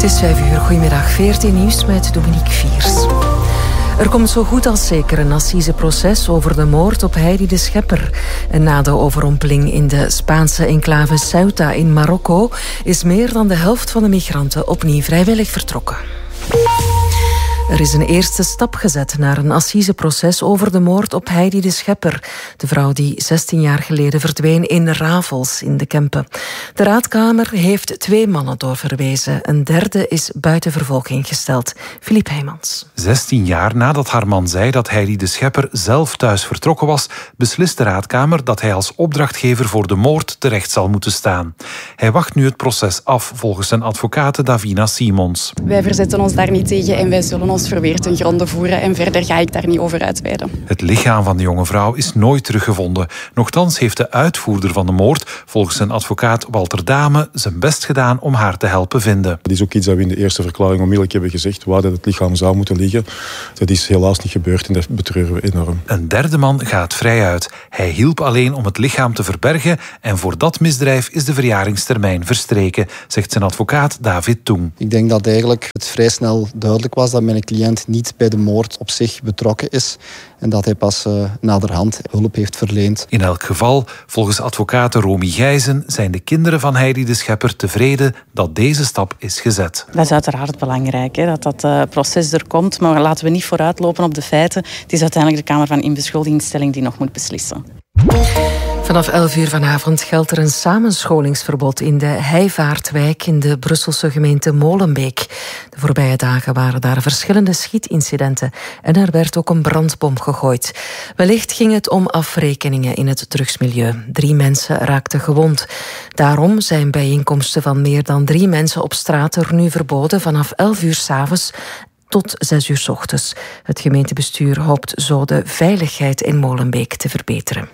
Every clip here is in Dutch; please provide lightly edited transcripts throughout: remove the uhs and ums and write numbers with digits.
Het is 5 uur. Goedemiddag. 14 nieuws met Dominique Viers. Er komt zo goed als zeker een assiseproces over de moord op Heidi de Schepper. En na de overrompeling in de Spaanse enclave Ceuta in Marokko is meer dan de helft van de migranten opnieuw vrijwillig vertrokken. Er is een eerste stap gezet naar een assiseproces over de moord op Heidi de Schepper, de vrouw die 16 jaar geleden verdween in Ravels in de Kempen. De raadkamer heeft 2 mannen doorverwezen. Een derde is buiten vervolging gesteld. Philippe Heijmans. 16 jaar nadat haar man zei dat Heidi de Schepper zelf thuis vertrokken was, beslist de raadkamer dat hij als opdrachtgever voor de moord terecht zal moeten staan. Hij wacht nu het proces af, volgens zijn advocate Davina Simons. Wij verzetten ons daar niet tegen en wij zullen ons verweer ten gronde voeren en verder ga ik daar niet over uitweiden. Het lichaam van de jonge vrouw is nooit teruggevonden. Nochtans heeft de uitvoerder van de moord, volgens zijn advocaat Walter Dame, zijn best gedaan om haar te helpen vinden. Dat is ook iets dat we in de eerste verklaring onmiddellijk hebben gezegd, waar dat het lichaam zou moeten liggen. Dat is helaas niet gebeurd en dat betreuren we enorm. Een derde man gaat vrij uit. Hij hielp alleen om het lichaam te verbergen en voor dat misdrijf is de verjaringstermijn verstreken, zegt zijn advocaat David Toeng. Ik denk dat eigenlijk het vrij snel duidelijk was dat mijn cliënt niet bij de moord op zich betrokken is en dat hij pas naderhand hulp heeft verleend. In elk geval, volgens advocaat Romy Gijzen, zijn de kinderen van Heidi de Schepper tevreden dat deze stap is gezet. Dat is uiteraard belangrijk, hè, dat proces er komt, maar laten we niet vooruitlopen op de feiten. Het is uiteindelijk de Kamer van Inbeschuldigingsstelling die nog moet beslissen. Vanaf 11 uur vanavond geldt er een samenscholingsverbod in de Heijvaartwijk in de Brusselse gemeente Molenbeek. De voorbije dagen waren daar verschillende schietincidenten en er werd ook een brandbom gegooid. Wellicht ging het om afrekeningen in het drugsmilieu. 3 mensen raakten gewond. Daarom zijn bijeenkomsten van meer dan 3 mensen op straat er nu verboden vanaf 11 uur 's avonds tot 6 uur 's ochtends. Het gemeentebestuur hoopt zo de veiligheid in Molenbeek te verbeteren.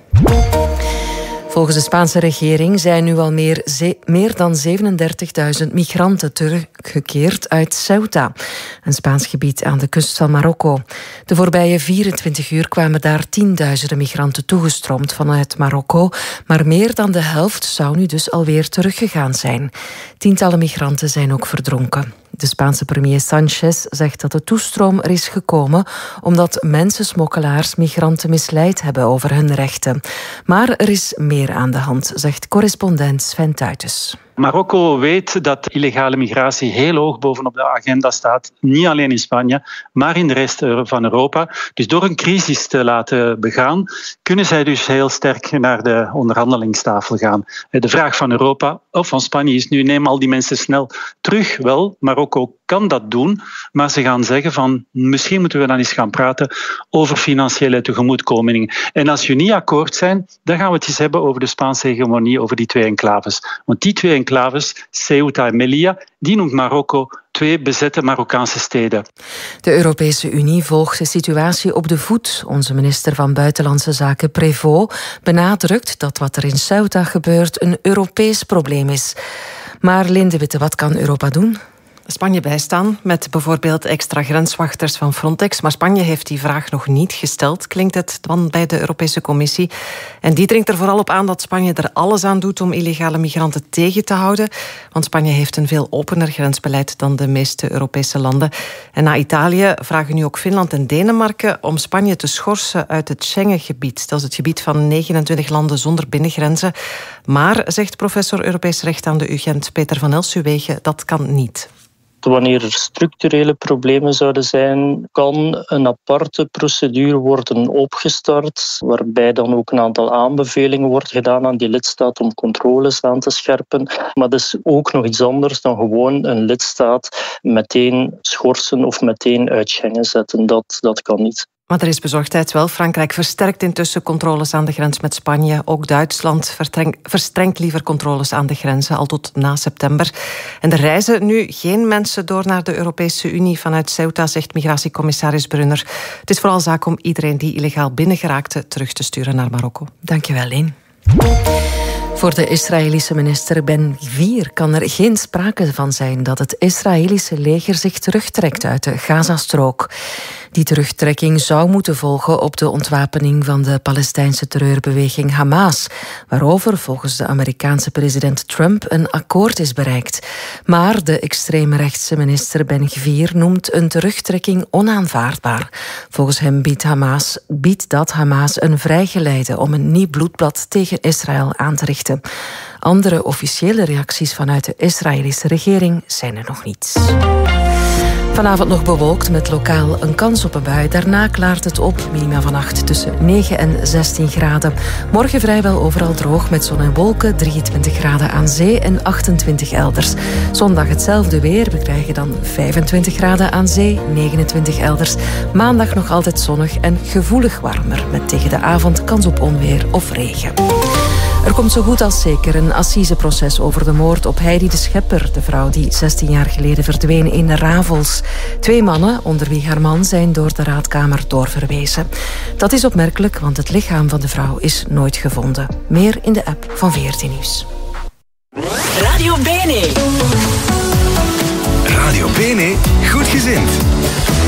Volgens de Spaanse regering zijn nu al meer dan 37.000 migranten teruggekeerd uit Ceuta, een Spaans gebied aan de kust van Marokko. De voorbije 24 uur kwamen daar tienduizenden migranten toegestroomd vanuit Marokko, maar meer dan de helft zou nu dus alweer teruggegaan zijn. Tientallen migranten zijn ook verdronken. De Spaanse premier Sánchez zegt dat de toestroom er is gekomen omdat mensensmokkelaars migranten misleid hebben over hun rechten. Maar er is meer aan de hand, zegt correspondent Sven Tuitens. Marokko weet dat illegale migratie heel hoog bovenop de agenda staat. Niet alleen in Spanje, maar in de rest van Europa. Dus door een crisis te laten begaan, kunnen zij dus heel sterk naar de onderhandelingstafel gaan. De vraag van Europa of van Spanje is nu: neem al die mensen snel terug. Wel, Marokko kan dat doen, maar ze gaan zeggen van misschien moeten we dan eens gaan praten over financiële tegemoetkomingen. En als je niet akkoord zijn, dan gaan we het eens hebben over de Spaanse hegemonie, over die 2 enclaves. Want die 2 enclaves, Ceuta en Melilla, die noemt Marokko 2 bezette Marokkaanse steden. De Europese Unie volgt de situatie op de voet. Onze minister van Buitenlandse Zaken Prévost benadrukt dat wat er in Ceuta gebeurt een Europees probleem is. Maar Linde Witte, wat kan Europa doen? Spanje bijstaan met bijvoorbeeld extra grenswachters van Frontex. Maar Spanje heeft die vraag nog niet gesteld, klinkt het dan bij de Europese Commissie. En die dringt er vooral op aan dat Spanje er alles aan doet om illegale migranten tegen te houden. Want Spanje heeft een veel opener grensbeleid dan de meeste Europese landen. En na Italië vragen nu ook Finland en Denemarken om Spanje te schorsen uit het Schengengebied. Dat is het gebied van 29 landen zonder binnengrenzen. Maar, zegt professor Europees Recht aan de UGent Peter van Elsuwegen, dat kan niet. Wanneer er structurele problemen zouden zijn, kan een aparte procedure worden opgestart, waarbij dan ook een aantal aanbevelingen wordt gedaan aan die lidstaat om controles aan te scherpen. Maar dat is ook nog iets anders dan gewoon een lidstaat meteen schorsen of meteen uit Schengen zetten. Dat kan niet. Maar er is bezorgdheid wel. Frankrijk versterkt intussen controles aan de grens met Spanje. Ook Duitsland verstrengt liever controles aan de grenzen, al tot na september. En er reizen nu geen mensen door naar de Europese Unie vanuit Ceuta, zegt migratiecommissaris Brunner. Het is vooral zaak om iedereen die illegaal binnengeraakte terug te sturen naar Marokko. Dankjewel, Leen. Voor de Israëlische minister Ben-Gvir kan er geen sprake van zijn dat het Israëlische leger zich terugtrekt uit de Gazastrook. Die terugtrekking zou moeten volgen op de ontwapening van de Palestijnse terreurbeweging Hamas, waarover volgens de Amerikaanse president Trump een akkoord is bereikt. Maar de extreemrechtse minister Ben-Gvir noemt een terugtrekking onaanvaardbaar. Volgens hem biedt dat Hamas een vrijgeleide om een nieuw bloedbad tegen Israël aan te richten. Andere officiële reacties vanuit de Israëlische regering zijn er nog niet. Vanavond nog bewolkt met lokaal een kans op een bui. Daarna klaart het op. Minima vannacht tussen 9 en 16 graden. Morgen vrijwel overal droog met zon en wolken. 23 graden aan zee en 28 elders. Zondag hetzelfde weer. We krijgen dan 25 graden aan zee, 29 elders. Maandag nog altijd zonnig en gevoelig warmer. Met tegen de avond kans op onweer of regen. Er komt zo goed als zeker een assiseproces over de moord op Heidi de Schepper, de vrouw die 16 jaar geleden verdween in Ravels. 2 mannen, onder wie haar man, zijn door de raadkamer doorverwezen. Dat is opmerkelijk, want het lichaam van de vrouw is nooit gevonden. Meer in de app van VRT Nieuws. Radio Bene. Radio Bene, goed gezind.